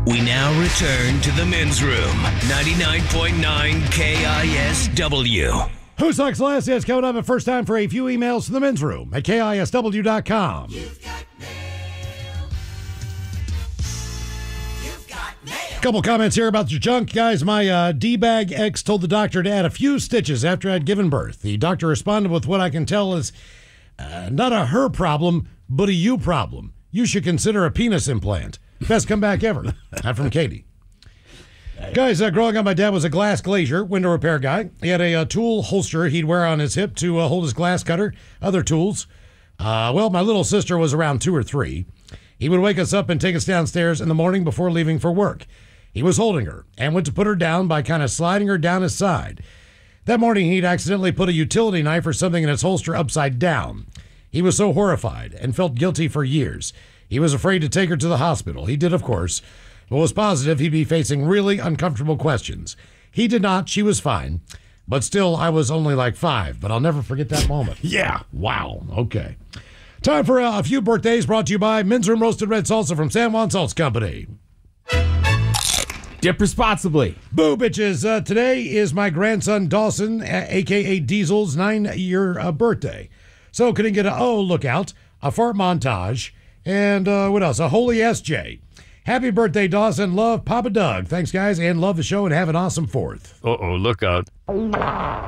We now return to the men's room. 99.9 KISW. Who Sucks Last is coming up at first time for a few emails to the men's room at KISW.com. You've got mail. You've got mail. Couple comments here about your junk. Guys, my D-bag ex told the doctor to add a few stitches after I'd given birth. The doctor responded with what I can tell is not a her problem, but a you problem. You should consider a penis implant. Best comeback ever. Not from Katie. Guys, growing up, my dad was a glass glazier, window repair guy. He had a tool holster he'd wear on his hip to hold his glass cutter, other tools. Well, my little sister was around 2 or 3. He would wake us up and take us downstairs in the morning before leaving for work. He was holding her and went to put her down by kind of sliding her down his side. That morning, he'd accidentally put a utility knife or something in his holster upside down. He was so horrified and felt guilty for years. He was afraid to take her to the hospital. He did, of course, but was positive he'd be facing really uncomfortable questions. He did not. She was fine. But still, I was only like 5, but I'll never forget that moment. Yeah. Wow. Okay. Time for a few birthdays brought to you by Men's Room Roasted Red Salsa from San Juan Salsa Company. Dip responsibly. Boo, bitches. Today is my grandson Dawson, a.k.a. Diesel's 9-year birthday. So can he get look out, a fart montage, and what else? A holy SJ. Happy birthday, Dawson. Love, Papa Doug. Thanks, guys, and love the show, and have an awesome 4th. Uh-oh, look out.